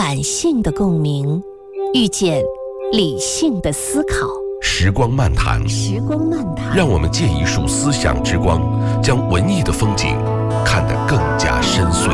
感性的共鸣，遇见理性的思考。 时光漫谈，让我们借一束思想之光，将文艺的风景看得更加深邃。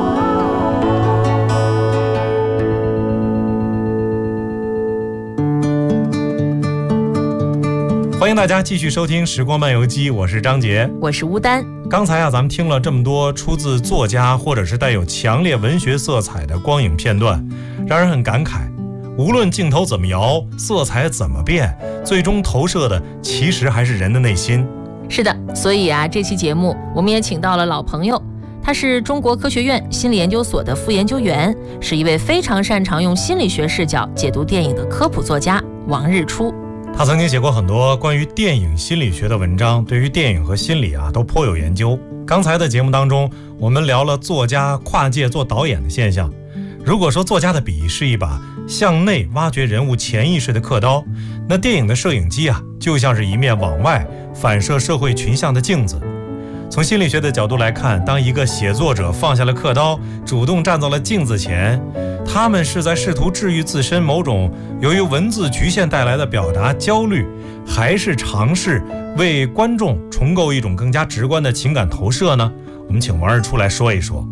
欢迎大家继续收听时光漫游记，我是张杰， 我是吴丹。 刚才咱们听了这么多出自作家或者是带有强烈文学色彩的光影片段，让人很感慨，无论镜头怎么摇，色彩怎么变，最终投射的其实还是人的内心。 是的，所以这期节目我们也请到了老朋友，他是中国科学院心理研究所的副研究员，是一位非常擅长用心理学视角解读电影的科普作家王日出。 他曾经写过很多关于电影心理学的文章，对于电影和心理都颇有研究。刚才的节目当中，我们聊了作家跨界做导演的现象。如果说作家的笔是一把向内挖掘人物潜意识的刻刀，那电影的摄影机就像是一面往外反射社会群像的镜子。从心理学的角度来看，当一个写作者放下了刻刀，主动站到了镜子前，他们是在试图治愈自身某种由于文字局限带来的表达焦虑，还是尝试为观众重构一种更加直观的情感投射呢？我们请王日出来说一说。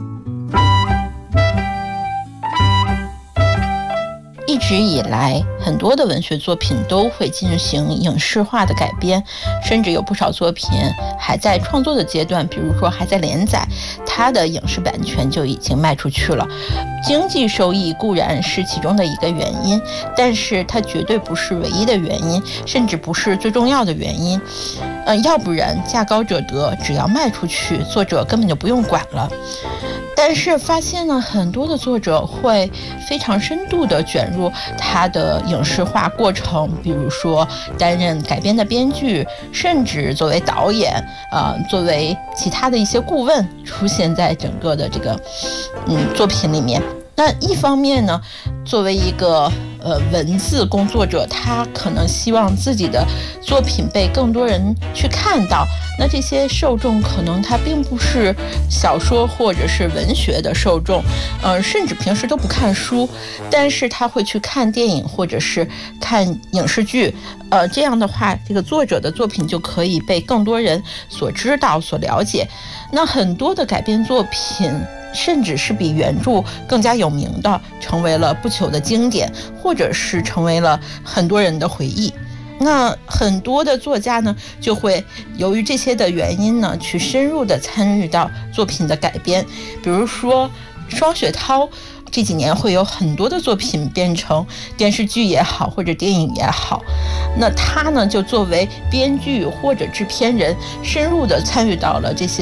一直以来，很多的文学作品都会进行影视化的改编，甚至有不少作品还在创作的阶段，比如说还在连载，它的影视版权就已经卖出去了。经济收益固然是其中的一个原因，但是它绝对不是唯一的原因，甚至不是最重要的原因。要不然价高者得，只要卖出去，作者根本就不用管了。但是发现呢，很多的作者会非常深度的卷入他的影视化过程，比如说担任改编的编剧，甚至作为导演，作为其他的一些顾问，出现在整个的这个作品里面。那一方面呢，作为一个文字工作者，他可能希望自己的作品被更多人去看到，那这些受众可能他并不是小说或者是文学的受众，甚至平时都不看书，但是他会去看电影或者是看影视剧，这样的话，这个作者的作品就可以被更多人所知道、所了解。那很多的改编作品，甚至是比原著更加有名的，成为了不朽的经典，或者是成为了很多人的回忆。那很多的作家呢，就会由于这些的原因呢，去深入的参与到作品的改编。比如说双雪涛这几年会有很多的作品变成电视剧也好，或者电影也好，那他呢就作为编剧或者制片人，深入的参与到了这些